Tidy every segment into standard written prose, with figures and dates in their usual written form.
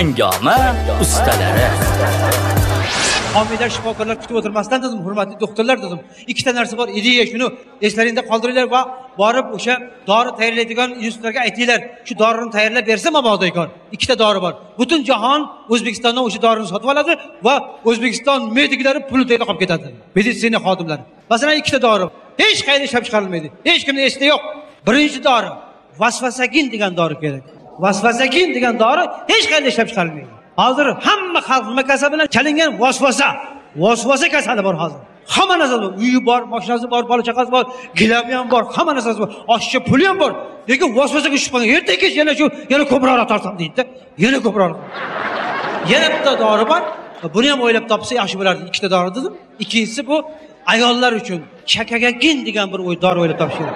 Hangama ustalari. Homiylar shifokorlar kutib o'tirmasdan dedim, hurmatli doktorlar dedim. Ikkita narsa bor, ideya shuni eslaringda qoldiringlar va borib o'sha dori tayyorlaydigan institutlarga aytinglar, shu dorini tayyorlab bersa mabodo ekan. Ikkita dori bor. Butun jahon O'zbekistondan o'sha dorini sotib oladi va O'zbekiston mediklari pul tayyorlab qolib ketadi. Meditsina xodimlari. Masalan, ikkita dori hech qayerda ishlab chiqarilmaydi. Hech kimning esida yo'q. Birinchi dori Vasvasagin degan dori kerak. Vasvasagin degan dori hech qayerda ishlab chiqarilmaydi. Hozir hamma xalq nima kasal bilan chalingan vasvasa kasali bor hozir. Hamma narsa bor, uyi bor, mashinasi bor, bola chaqasi bor, gilabi ham bor, hamma narsasi bor, oshcha puli ham bor. Lekin vasvasaga tushib qolgan. Ertaga kech yana ko'proq tortsam deydi-da. Yana ko'proq. Yana bitta dori bor. Buni ham o'ylab topsa yaxshi bo'lardi. Ikkita dori dedim. Ikkinchisi bu ayollar uchun chakagagin degan bir dori o'ylab topish kerak.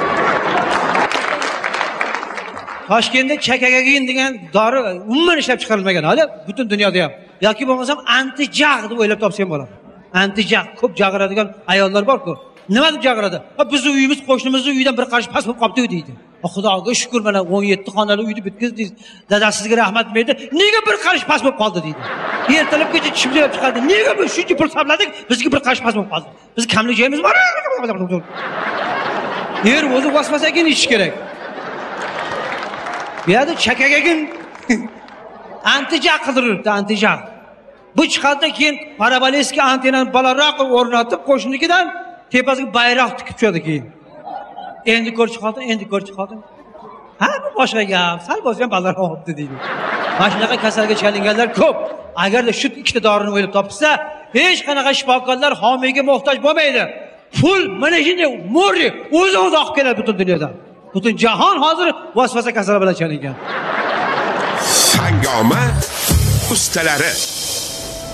Toshkentda chakagagin degan dori umuman ishlab chiqarilmagan hali butun dunyoda ham. Yoki bo'lmasam antijag deb o'ylab topsam bo'ladi. Antijag ko'p jag'iradigan ayollar bor-ku. Nima deb jag'iradi? Bizning uyimiz qo'shnimizning uyidan bir qarish pas bo'lib qoldi deydi. Xudoga shukr, mana 17 xonali uyni bitkizdingiz. Dadasizga rahmat berdi. Nega bir qarish pas bo'lib qoldi deydi. Ertalabgacha tishimni yeb chiqardi. Nega biz shuncha pul sarfladik, bizga bir qarish pas bo'lib qoldi. Biz kamlik joyimiz bor. Yer o'zi vasvasagin ichish kerak. Bu yerda chakagagin antijag qidiribdi, antijag. Bu chiqadi keyin paraboleska antenani balandroq o'rnatib qo'shnikidan tepasiga bayroq tikib tushadi keyin. Endi ko'rchi qoldi. Ha, bu boshqa gap. Sal bo'lsa ham balandroq olibdi deydi. Mana shunaqa kasalga chalinganlar ko'p. Agarda shu ikkita dorini o'ylab topsa, hech qanaqa shifokorlar homiyga muhtoj bo'lmaydi. Pul mana shunday mo'ri o'zi olib keladi butun dunyodan. Butun jahon hozir vasvasa kasali bilan chalingan. Hangama ustalari.